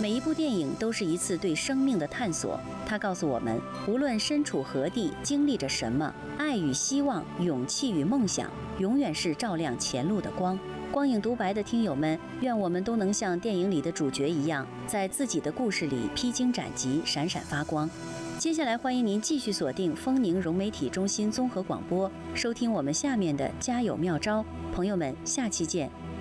每一部电影都是一次对生命的探索，它告诉我们，无论身处何地，经历着什么，爱与希望、勇气与梦想，永远是照亮前路的光。光影独白的听友们，愿我们都能像电影里的主角一样，在自己的故事里披荆斩棘，闪闪发光。接下来，欢迎您继续锁定丰宁融媒体中心综合广播，收听我们下面的加油妙招。朋友们，下期见。